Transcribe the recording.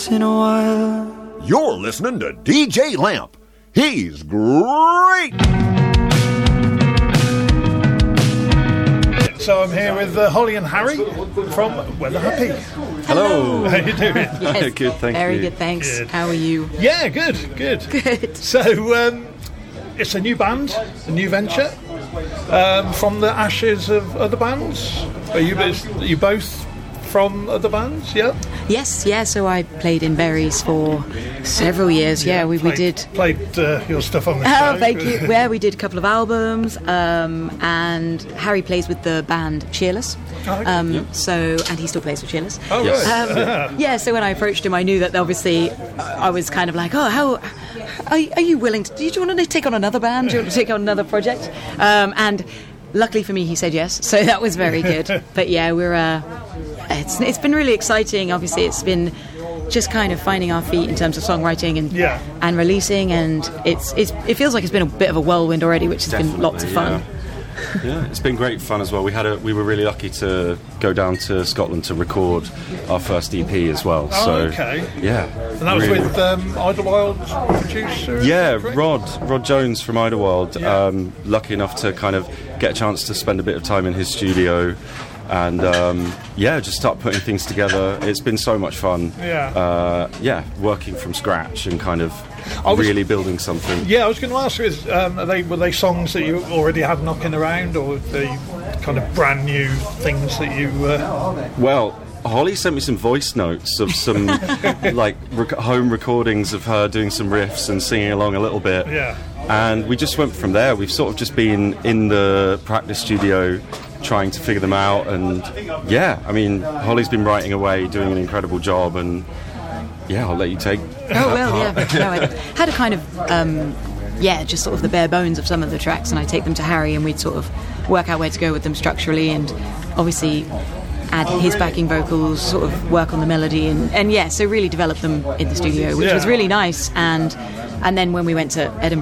In a while. You're listening to DJ Lamp. He's great. So I'm here with Holly and Harry from Weather Happy. Hello. How you doing? Yes. Good, thank Very you. good, thanks. Good. How are you? Yeah, good. Good. So it's a new band, a new venture, from the ashes of other bands. Are you both from other bands? Yeah. Yes, yeah. So I played in Berries for several years. Yeah, we did. Played your stuff on the show. Oh, thank you. Yeah, we did a couple of albums, and Harry plays with the band Cheerless. Oh, okay. So, and he still plays with Cheerless. Oh, right. Yeah. So when I approached him, I knew that obviously I was kind of like, oh, how are you willing to? Do you want to take on another band? Do you want to take on another project? And luckily for me, he said yes. So that was very good. But yeah, we're. It's been really exciting. Obviously, it's been just kind of finding our feet in terms of songwriting and releasing, and it feels like it's been a bit of a whirlwind already, which has been lots of fun. Yeah, it's been great fun as well. We were really lucky to go down to Scotland to record our first EP as well. Oh, okay. Yeah. And that was with Idlewild producer? Yeah, Rod Jones from Idlewild. Yeah. Lucky enough to kind of get a chance to spend a bit of time in his studio. And just start putting things together. It's been so much fun. Yeah. Working from scratch and kind of really building something. Yeah, I was going to ask you, were they songs that you already had knocking around, or were they kind of brand new things that you? Well, Holly sent me some voice notes of some home recordings of her doing some riffs and singing along a little bit. Yeah. And we just went from there. We've sort of just been in the practice studio trying to figure them out, and Holly's been writing away, doing an incredible job, and I'll let you take I had a kind of just sort of the bare bones of some of the tracks, and I take them to Harry and we'd sort of work out where to go with them structurally, and obviously add his backing vocals, sort of work on the melody, and so really develop them in the studio, which was really nice. And then when we went to Edinburgh